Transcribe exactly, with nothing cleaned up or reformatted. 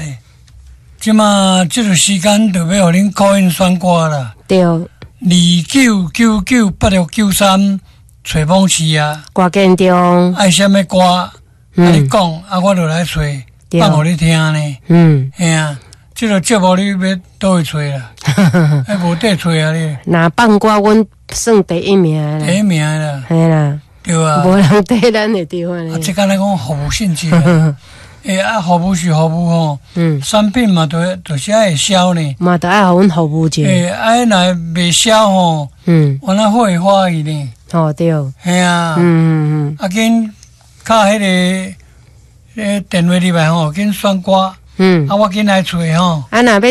哎，即马即个时间就要互恁call in选歌啦。 对， 二九九九八六九三找梦市啊。 歌建中， 爱什么歌？啊，你讲啊，我就来找，放互你听呢。 嗯， 嘿啊，即个节目你要倒去找啦？还无得找啊你？ 那放歌阮算第一名啦， 第一名啦， 系啦， 对啊。 无人对咱的地方啊， 呢。 即个来讲服务性质啊。诶，啊，服务是服务吼， 嗯， 产品嘛，都就是爱会销呢。 嘛，都爱互阮服务者。 诶，啊，若袂销吼， 嗯， 我那会欢喜呢。 哦对， 系啊， 嗯嗯啊，紧敲迄个，诶，电话入来吼，紧选歌， 嗯， 啊，我紧来找吼。 啊，若要